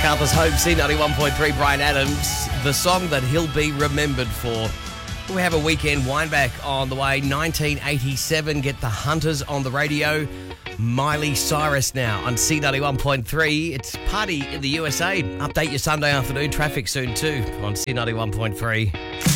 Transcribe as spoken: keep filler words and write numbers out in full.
MacArthur's Home, C ninety-one point three, Brian Adams, the song that he'll be remembered for. We have a weekend wineback on the way. nineteen eighty-seven, get the Hunters on the radio. Miley Cyrus now on C ninety-one point three. It's Party in the U S A. Update your Sunday afternoon traffic soon too on C ninety-one point three.